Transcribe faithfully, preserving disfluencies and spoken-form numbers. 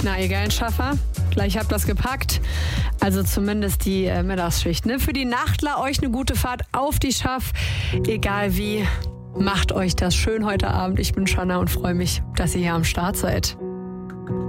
Na, ihr geilen Schaffer, gleich habt das gepackt. Also zumindest die äh, Mittagsschicht. Ne? Für die Nachtler euch eine gute Fahrt auf die Schaff. Egal wie, macht euch das schön heute Abend. Ich bin Shanna und freue mich, dass ihr hier am Start seid.